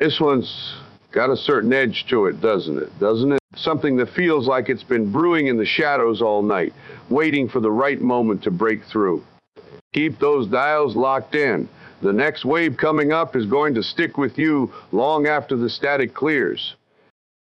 This one's got a certain edge to it, doesn't it? Doesn't it? Something that feels like it's been brewing in the shadows all night, waiting for the right moment to break through. Keep those dials locked in. The next wave coming up is going to stick with you long after the static clears.